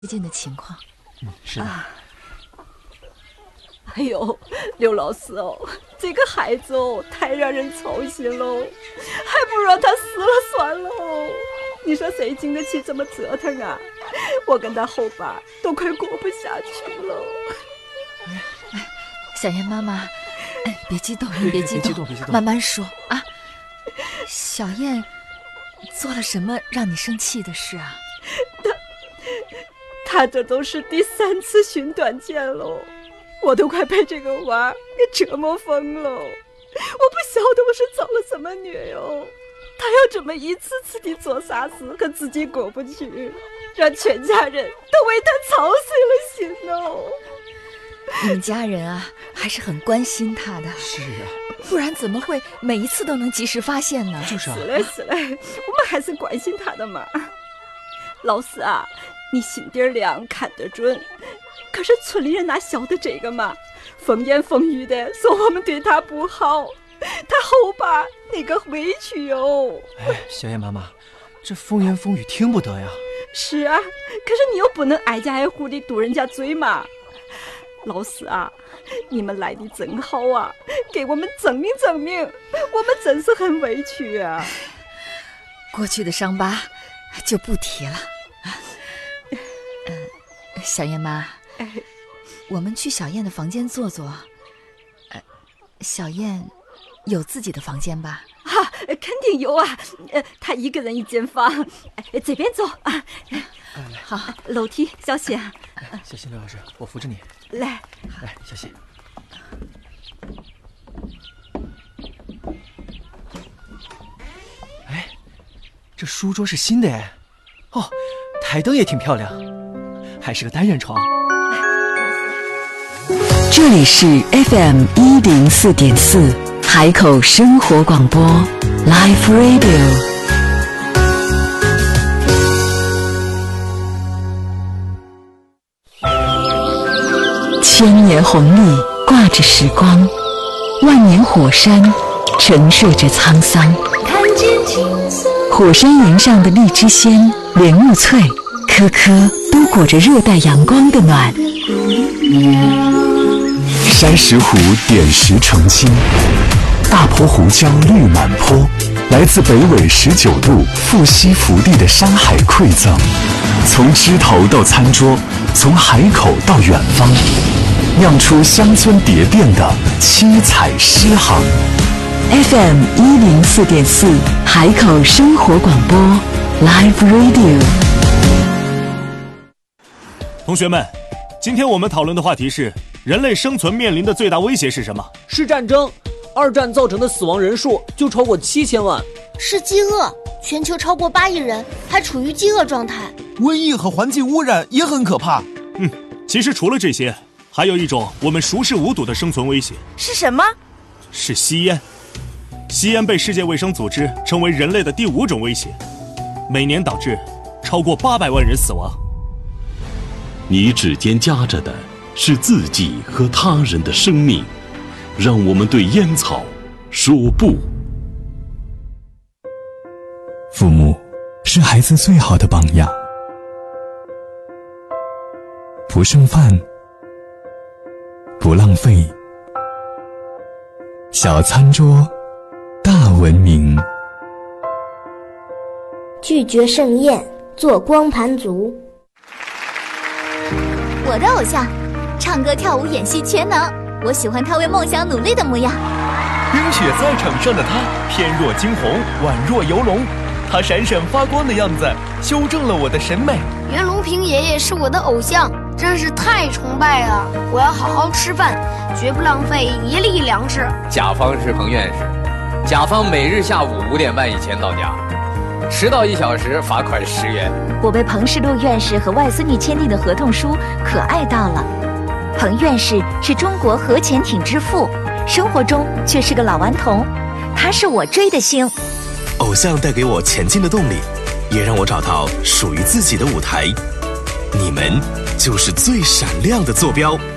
最近的情况。 是的。 哎呦，刘老师哦，这个孩子哦，太让人操心喽，还不如让他死了算了哦。你说谁经得起这么折腾啊？我跟他后爸都快过不下去了。 小燕妈妈，别激动，别激动，慢慢说啊。小燕做了什么让你生气的事啊？ 他这都是第3次寻短见喽，我都快被这个娃给折磨疯了。我不晓得我是遭了什么虐哟，他要这么一次次的做傻事，和自己过不去，让全家人都为他操碎了心哦。 你们家人啊，还是很关心他的。 是啊， 不然怎么会每一次都能及时发现呢？ 就是啊。 是嘞，我们还是关心他的嘛。老师啊，你心底亮，看得准。可是村里人哪晓得这个嘛？风言风语的说我们对他不好，他后爸那个委屈哟。 小燕妈妈，这风言风语听不得呀。 是啊，可是你又不能挨家挨户的堵人家嘴嘛。老师啊，你们来的真好啊，给我们证明证明，我们真是很委屈啊。 过去的伤疤就不提了。小燕妈，我们去小燕的房间坐坐。小燕有自己的房间吧？ 肯定有啊，她一个人一间房。这边走啊。 好， 楼梯小心啊。 小心，刘老师，我扶着你。 来， 小心。这书桌是新的哎。哦，台灯也挺漂亮，还是个单人床。 这里是 FM104.4 海口生活广播 Live Radio。千年红利挂着时光，万年火山沉睡着沧桑。看见火山岩上的荔枝鲜、莲雾脆，颗颗都裹着热带阳光的暖。 山石湖点石成金，大坡湖江绿满坡，来自北纬19度富硒福地的山海馈赠，从枝头到餐桌，从海口到远方，酿出乡村蝶变的七彩诗行。 FM104.4 海口生活广播 Live Radio。 同学们，今天我们讨论的话题是人类生存面临的最大威胁是什么？ 是战争。2战造成的死亡人数就超过7000万。 是饥饿，全球超过8亿人还处于饥饿状态。 瘟疫和环境污染也很可怕。 其实除了这些，还有一种我们熟视无睹的生存威胁。 是什么？ 是吸烟。吸烟被世界卫生组织称为人类的第5种威胁，每年导致超过800万人死亡。 你指尖夹着的是自己和他人的生命，让我们对烟草说不。 父母是孩子最好的榜样，不剩饭，不浪费，小餐桌大文明。 拒绝盛宴，做光盘族。 我的偶像，唱歌跳舞演戏全能，我喜欢他为梦想努力的模样。 冰雪在场上的他，翩若惊鸿，宛若游龙，他闪闪发光的样子修正了我的审美。 袁隆平爷爷是我的偶像，真是太崇拜了。我要好好吃饭，绝不浪费一粒粮食。 甲方是彭院士，甲方每日下午5点半以前到家，迟到1小时罚款10元。 我被彭世禄院士和外孙女签订的合同书可爱到了。彭院士是中国核潜艇之父，生活中却是个老顽童，他是我追的星。 偶像带给我前进的动力，也让我找到属于自己的舞台。你们就是最闪亮的坐标。